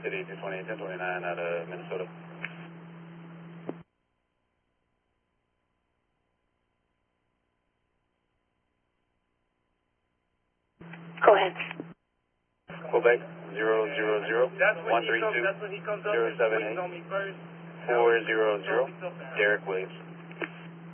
City 228, 1029 out of Minnesota. Go ahead. Quebec 000 132 078 400 Derek Williams.